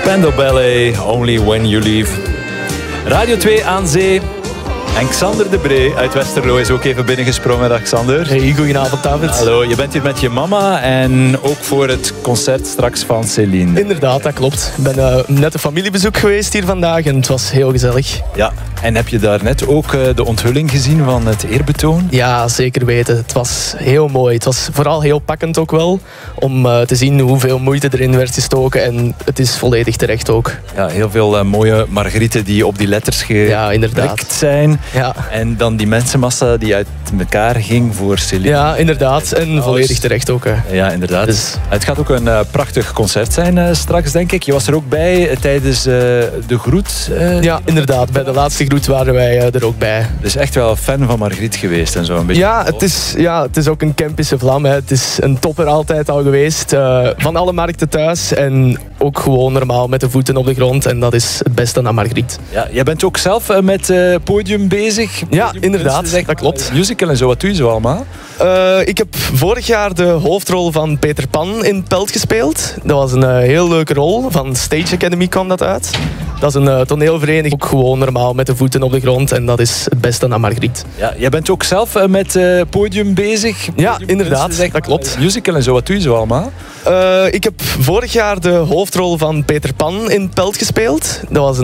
Spandau Ballet, Only When You Leave. Radio 2 aan zee. En Xander de Bree uit Westerlo is ook even binnengesprongen. Dag Xander. Hey, goedenavond David. Hallo, je bent hier met je mama en ook voor het concert straks van Céline. Inderdaad, dat klopt. Ik ben net een familiebezoek geweest hier vandaag en het was heel gezellig. Ja, en heb je daar net ook de onthulling gezien van het eerbetoon? Ja, zeker weten. Het was heel mooi. Het was vooral heel pakkend ook wel om te zien hoeveel moeite erin werd gestoken en het is volledig terecht ook. Ja, heel veel mooie margrieten die op die letters geprikt zijn. Ja. En dan die mensenmassa die uit elkaar ging voor Céline. Ja, inderdaad. En volledig terecht ook. Hè. Ja, inderdaad. Dus... Het gaat ook een prachtig concert zijn straks, denk ik. Je was er ook bij tijdens de groet. Ja, inderdaad. Bij de laatste groet waren wij er ook bij. Dus echt wel fan van Margriet geweest en zo een beetje. Ja, het is ook een Kempische vlam. Hè. Het is een topper altijd al geweest. Van alle markten thuis. En ook gewoon normaal met de voeten op de grond. En dat is het beste aan Margriet. Ja, jij bent ook zelf met podium bezig. Ja, inderdaad. Dat klopt. Musical en zo, wat doe je zo allemaal? Ik heb vorig jaar de hoofdrol van Peter Pan in Pelt gespeeld. Dat was een heel leuke rol. Van Stage Academy kwam dat uit. Dat is een toneelvereniging. Ook gewoon normaal met de voeten op de grond. En dat is het beste aan Margriet. Ja, jij bent ook zelf met podium bezig. Ja, inderdaad. Dat klopt. Musical en zo, wat doe je zo allemaal? Ik heb vorig jaar de hoofdrol van Peter Pan in Pelt gespeeld. Dat was